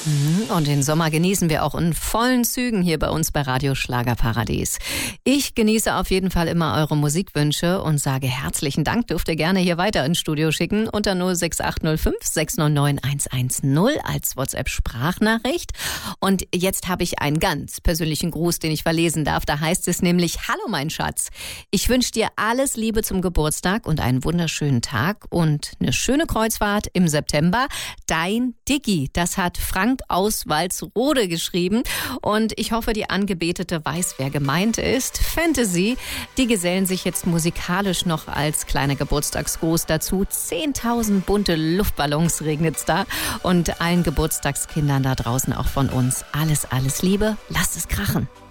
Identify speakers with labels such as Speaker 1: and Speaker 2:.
Speaker 1: Und den Sommer genießen wir auch in vollen Zügen hier bei uns bei Radio Schlagerparadies. Ich genieße auf jeden Fall immer eure Musikwünsche und sage herzlichen Dank. Dürft ihr gerne hier weiter ins Studio schicken unter 06805 699 110 als WhatsApp-Sprachnachricht. Und jetzt habe ich einen ganz persönlichen Gruß, den ich verlesen darf. Da heißt es nämlich: Hallo mein Schatz, ich wünsche dir alles Liebe zum Geburtstag und einen wunderschönen Tag und eine schöne Kreuzfahrt im September. Dein Diggi. Das hat Frank aus Walsrode geschrieben. Und ich hoffe, die Angebetete weiß, wer gemeint ist. Fantasy, die gesellen sich jetzt musikalisch noch als kleiner Geburtstagsgruß dazu. 10.000 bunte Luftballons regnet's da. Und allen Geburtstagskindern da draußen auch von uns alles, alles Liebe. Lasst es krachen.